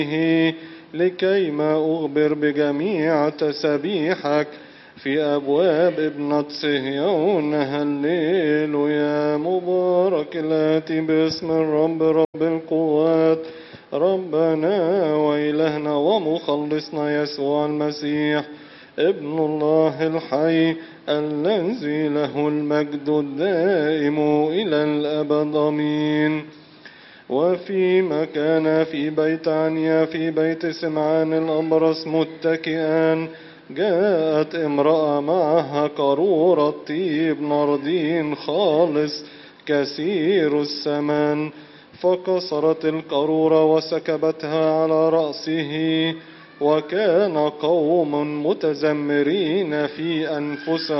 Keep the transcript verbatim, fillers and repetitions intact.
لكيما أخبر بجميع تسابيحك في أبواب ابنة صهيون. هللويا يا مبارك الآتي باسم الرب رب القوات، ربنا وإلهنا ومخلصنا يسوع المسيح ابن الله الحي، الذي له المجد الدائم إلى الأبد. آمين. وفيما كان في بيت عنيا في بيت سمعان الأبرص متكئان، جاءت امرأة معها قارورة طيب نردين خالص كثير الثمن، فكسرت القارورة وسكبتها على رأسه. وكان قوم متذمرين في أنفسهم